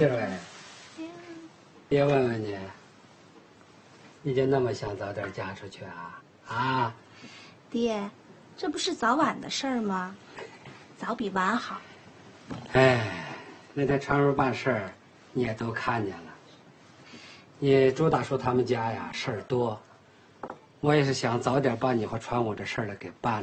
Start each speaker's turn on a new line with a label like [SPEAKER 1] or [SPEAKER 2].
[SPEAKER 1] 杏儿，别问问你，你就那么想早点嫁出去啊？啊？
[SPEAKER 2] 爹，这不是早晚的事儿吗？早比晚好。
[SPEAKER 1] 哎，那天常荣办事儿，你也都看见了。你朱大叔他们家呀，事儿多，我也是想早点把你和传武这事儿给办了。